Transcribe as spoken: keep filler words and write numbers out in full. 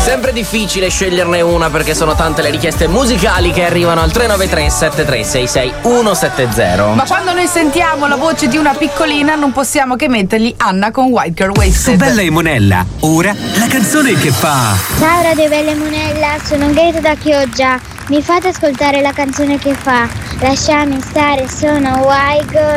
Sempre difficile sceglierne una perché sono tante le richieste musicali che arrivano al tre nove tre sette tre sei sei uno sette zero. Ma quando noi sentiamo la voce di una piccolina non possiamo che mettergli Anna con White Girl Wasted. Su Bella e Monella, ora la canzone che fa. Ciao Radio Bella e Monella, sono Greta da Chioggia. Mi fate ascoltare la canzone che fa Lasciami stare, sono White Girl